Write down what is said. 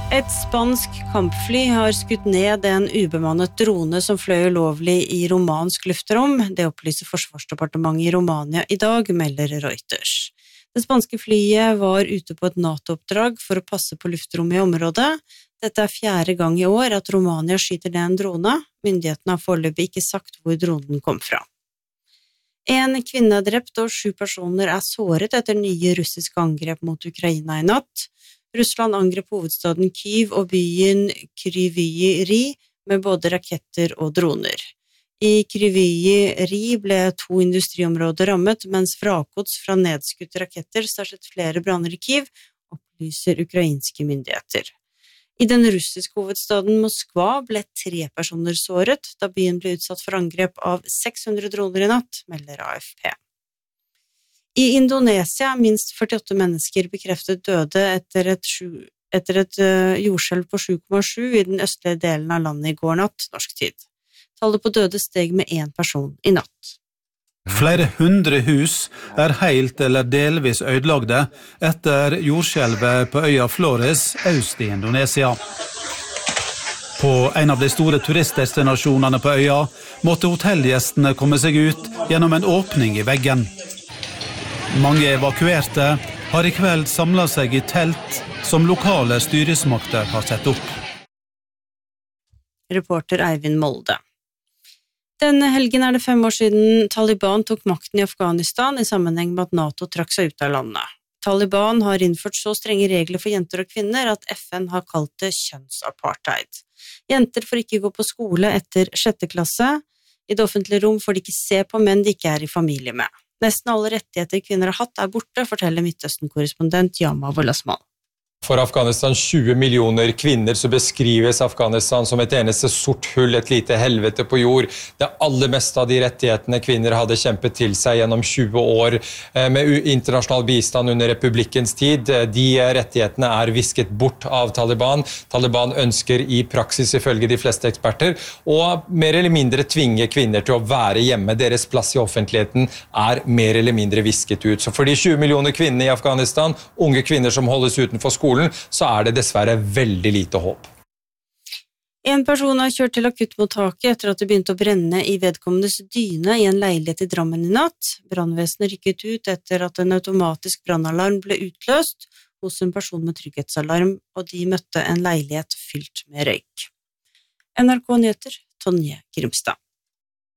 Et spansk kampfly har skutt ned en ubemannet drone som fløy ulovlig i romansk luftrom. Det opplyser Forsvarsdepartementet i Romania i dag, melder Reuters. Det spanske flyet var ute på et NATO-oppdrag for å passe på luftrommet i området. Dette er 4. gang i år at Romania skyter ned en drone. Myndighetene har foreløpig ikke sagt hvor dronen kom fra. En kvinne er drept og 7 personer er såret etter nye russiske angrep mot Ukraina i natt. Russland angrep hovedstaden Kyiv og byen Kryvyi Rih med både raketter og droner. I Kryvyi Rih ble 2 industriområder rammet, mens vrakgods fra nedskutte raketter startet flere branner i Kyiv, opplyser ukrainske myndigheter. I den russiske hovedstaden Moskva ble 3 personer såret, da byen ble utsatt for angrep av 600 droner i natt, melder AFP. I Indonesia er minst 48 mennesker bekreftet døde etter et jordskjelv på 7,7 i den østlige delen av landet i går natt, norsk tid. Tallet på døde steg med 1 person i natt. Flere 100 hus er helt eller delvis ødelagte etter jordskjelvet på øya Flores, øst i Indonesia. På en av de store turistdestinasjonene på øya måtte hotellgjestene komme seg ut gjennom en åpning i veggen. Mange evakuerte har i kveld samlet seg i telt som lokale styresmakter har sett opp. Reporter Eivind Molde. Denne helgen er det 5 år siden Taliban tok makten i Afghanistan i sammenheng med at NATO trakk seg ut av landet. Taliban har innført så strenge regler for jenter og kvinner at FN har kalt det kjønnsapartheid. Jenter får ikke gå på skole etter 6. klasse. I det offentlige rom får de ikke se på menn de ikke er i familie med. Nesten alle rettigheter kvinner har hatt er borte, forteller Midtøsten-korrespondent Yama Wolasmal. For Afghanistan 20 millioner kvinner så beskrives Afghanistan som et eneste sort hull, et lite helvete på jord. Det aller meste av de rettighetene kvinner hadde kjempet til seg gjennom 20 år med internasjonal bistand under republikkens tid. De rettighetene er visket bort av Taliban. Taliban ønsker i praksis, ifølge de fleste eksperter, å mer eller mindre tvinge kvinner til å være hjemme. Deres plass i offentligheten er mer eller mindre visket ut. Så for de 20 millioner kvinnene i Afghanistan, unge kvinner som holdes utenfor skolen, så er det dessverre veldig lite håp. En person er kjørt til akuttmottaket etter at det begynte å brenne i vedkommendes dyne i en leilighet i Drammen i natt. Brannvesenet rykket ut etter at en automatisk brannalarm ble utløst hos en person med trygghetsalarm, og de møtte en leilighet fylt med røyk. NRK Nyheter, Tonje Grimstad.